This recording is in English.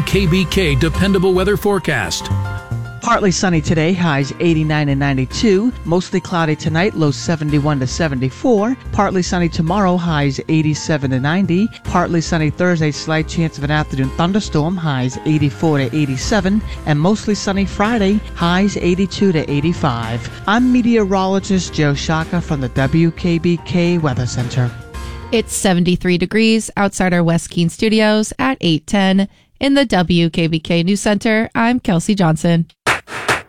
WKBK Dependable Weather Forecast. Partly sunny today, highs 89 and 92. Mostly cloudy tonight, lows 71 to 74. Partly sunny tomorrow, highs 87 to 90. Partly sunny Thursday, slight chance of an afternoon thunderstorm, highs 84 to 87. And mostly sunny Friday, highs 82 to 85. I'm meteorologist Joe Shaka from the WKBK Weather Center. It's 73 degrees outside our West Keene studios at 8:10. In the WKBK News Center, I'm Kelsey Johnson.